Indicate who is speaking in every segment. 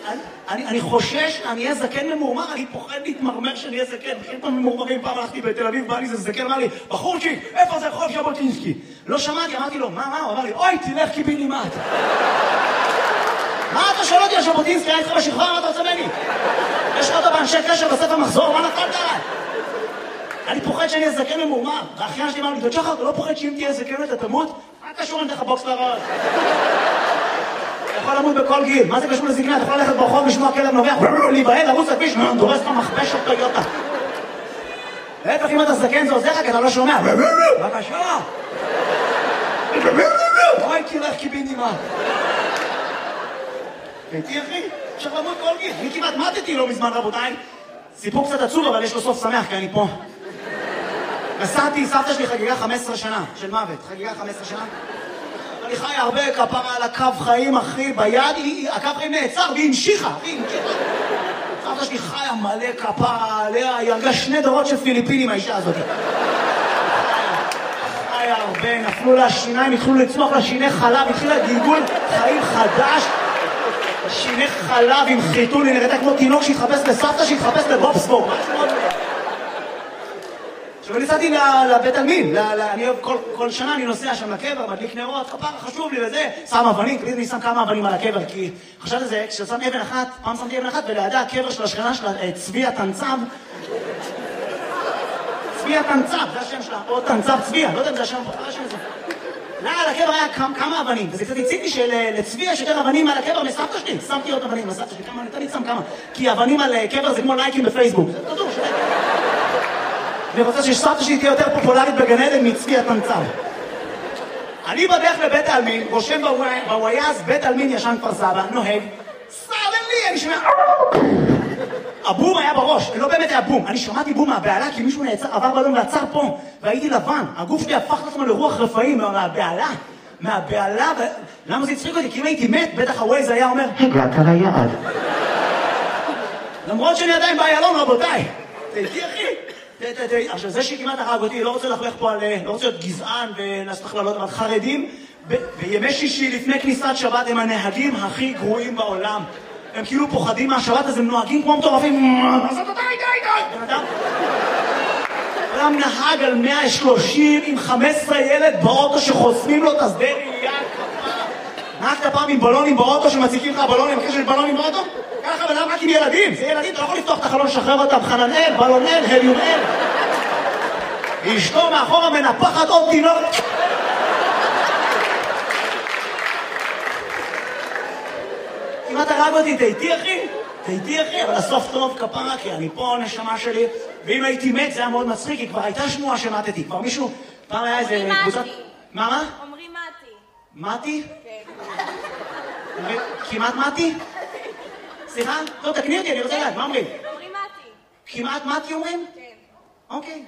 Speaker 1: אני חושש, אני אהיה זקן ממורמר, אני פוחד להתמרמר שאני אהיה זקן. בכלל פעם ממורמרים, פעם הלכתי בתל אביב, בא לי זה זקן, אמר לי, בחורצ'יק, איפה זה רחוב ז'בוטינסקי? לא שמעתי, אמרתי לו, מה? הוא אמר לי, אוי, תלך קיבינימט. מה אתה שואל אותי על ז'בוטינסקי? היה איתך בשכבה, מה אתה רוצה ממני? יש לך אותו באנשי קשר בספר מחזור, מה נפלת עליי? אני פוחד שאני אהיה זקן ממורמר. והאחיין שלי אמר לי, דוד, אתה לא פוחד שאם תהיה זקן אתה תמות? מה קשור אם תלך בוקס לראש? אתה יכול למות בכל גיל. מה זה קשור לזקנה? אתה יכול ללכת ברחוב לשמוע כלב נובח, להיבהל, לרוץ לכביש, דורס לך מכבש של טויוטה. להפך, אם אתה זקן זה עוזר לך, כי אתה לא שומע. בבקשה. אוי, תלך קיבינימט. הייתי אחי, אפשר למות כל גיל. אני כמעט מתתי לא מזמן, רבותיי. סיפור קצת עצוב, אבל יש לו סוף שמח, כי אני פה. נסעתי, סבתא שלי חגיגה 15 שנה של מוות. חגיגה 15 שנה. אני חי הרבה כפרה על הקו חיים, אחי, ביד, הקו חיים נעצר, והיא המשיכה, סבתא שלי חיה מלא כפרה עליה, היא הרגה 2 דורות של פיליפינים, האישה הזאת. חיה הרבה, נפלו לה שיניים, התחילו לצמוח לה שיני חלב, התחילה גלגול חיים חדש, שיני חלב עם חיתול, היא נראתה כמו תינוק שהתחפש לסבתא, שהתחפש לבובספורט. עכשיו אני נסעתי לבית עלמין, כל שנה אני נוסע שם לקבר, מדליק נרות, כפרה חשוב לי וזה, שם אבנים, תמיד אני שם כמה אבנים על הקבר, כי חשבתי לזה, כששם אבן אחת, פעם שמתי אבן אחת, ולידה הקבר של השכנה שלה, צביה תנצב, צביה תנצב, זה השם שלה, או תנצב צביה, לא יודע אם זה השם, על הקבר היה כמה אבנים, וזה קצת הציג לי שלצביה יש יותר אבנים על הקבר מסבתא שלי, שמתי עוד אבנים לסבתא שלי, כמה, נתן לי שם כמה, כי אבנים על קבר זה כמו לייקים בפייסבוק, זה כדור שלי. אני רוצה שסבתא שלי תהיה יותר פופולרית בגן עדן מצביה תנצב. אני בדרך לבית העלמין, רושם בוויאז, בית העלמין ישן כפר סבא, נוהג, סרדן לי, אני שומע... הבום היה בראש, לא באמת היה בום, אני שמעתי בום מהבעלה כי מישהו עבר בלון ועצר פה, והייתי לבן, הגוף שלי הפך לעצמו לרוח רפאים מהבעלה, למה זה הצחיק אותי? כי אם הייתי מת, בטח הווייז היה אומר, הגעת ליעד. למרות שאני עדיין באיילון, רבותיי. תהייתי אחי. עכשיו זה שכמעט הרג אותי, לא רוצה לחלך פה על, לא רוצה להיות גזען ולעשות הכללות, אבל חרדים בימי שישי לפני כניסת שבת הם הנהגים הכי גרועים בעולם. הם כאילו פוחדים מהשבת, אז הם נוהגים כמו מטורפים. אז אתה די. אדם נהג על 130 עם 15 ילד באוטו שחוסמים לו את השדה ראייה. נהגת פעם עם בלונים באוטו שמציקים לך בלונים, אחרי שיש בלונים באוטו? ככה בלם רק עם ילדים, זה ילדים, אתה לא יכול לפתוח את החלון, שחרר אותם, חננאל, בלונאל, הליומאל. אשתו מאחורה מנפחת עוד תינוק. כמעט הרג אותי, תהייתי אחי, אבל הסוף טוב כפרה, כי אני פה נשמה שלי, ואם הייתי מת זה היה מאוד מצחיק, כי כבר הייתה שמועה שמתתי, כבר מישהו, פעם היה איזה קבוצת... מה?
Speaker 2: אומרים מתי.
Speaker 1: מתי? כן. כמעט מתי? סליחה? טוב, תקני אותי, אני רוצה לדעת, מה אומרים?
Speaker 2: אומרים מתי.
Speaker 1: כמעט מתי אומרים?
Speaker 2: כן.
Speaker 1: אוקיי.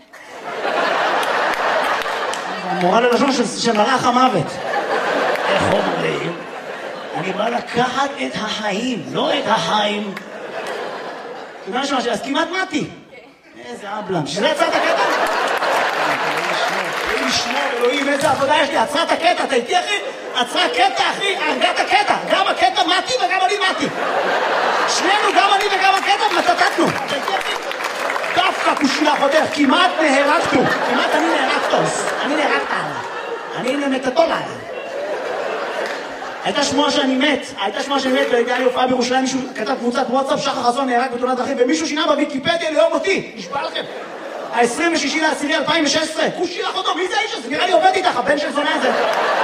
Speaker 1: המורה ללשון של מלאך המוות. איך אומרים? אני בא לקחת את החיים, לא את החיים. אתה יודע משהו, אז כמעט מתי. איזה אבלם, שזה יצא את הקטע? אלוהים ישמור, אלוהים, איזה עבודה יש לי, עצרה את הקטע, אתה איתי אחי? עצרה קטע אחי, הרגה את הקטע, גם הקטע מתי וגם אני מתי. שנינו, גם אני וגם הקטע, מצטטנו. אתה איתי אחי? דווקא כושילה חותך, כמעט נהרגתו, כמעט אני נהרגתוס, אני נהרגת עליו, אני נמתתו עליו. הייתה שמועה שאני מת, והייתה לי הופעה בירושלים, מישהו כתב קבוצת וואטסאפ, שחר חסון נהרג בתאונת דרכים, ומישהו שינה בוויקיפדיה ליום אותי, נשבע לכם. ה-26/10/2016, כושי לך אותו, מי זה האיש הזה? נראה לי עובד איתך, הבן של זונה הזה.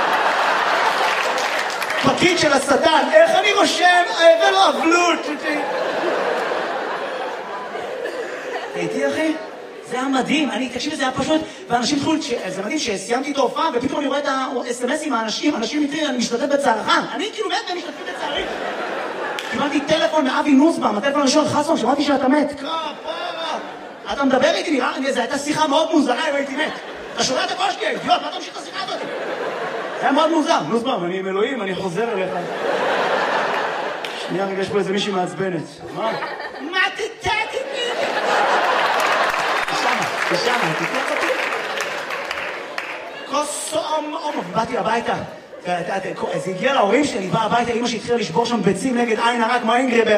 Speaker 1: פקיד של השטן, איך אני רושם? ולא אבלות. הייתי אחי? זה היה מדהים, תקשיב לזה היה פשוט, ואנשים התחילו, זה מדהים שסיימתי את ההופעה, ופתאום אני רואה את ה-SMSים מהאנשים, אנשים מתחילים, אני משתתף בצערך, אני כאילו מת ומשתתפים בצערי. קיבלתי טלפון מאבי נוסבאום, הטלפון הראשון, חסון, שמעתי שאתה מת. כפרה. אתה מדבר איתי, נראה לי, זו הייתה שיחה מאוד מוזרה אם הייתי מת. אתה שומע את הקול שלי, אידיוט, מה אתה ממשיך את השיחה הזאת? זה היה מאוד מוזר, נוסבאום, אני עם אלוהים, אני חוזר אליך. שנייה רגע, יש פה איזה מישהי מעצבנת. מה? מה תתתי? תשמע, תתלך אותי. כוסום, באתי הביתה. זה הגיע להורים שלי, בא הביתה, אמא שהתחילה לשבור שם ביצים נגד עין הרע כמו אינגריבר.